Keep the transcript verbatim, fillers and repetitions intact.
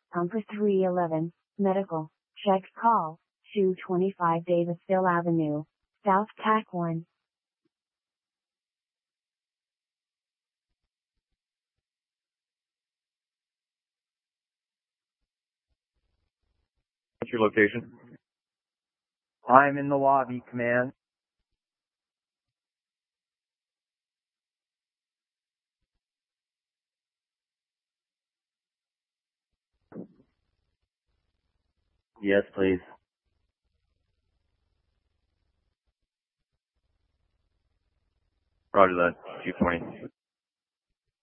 Pumper three eleven, Medical, check call, two twenty-five Davisville Avenue, South T A C one. What's your location? I'm in the lobby, command. Yes, please. Roger that. two twenty.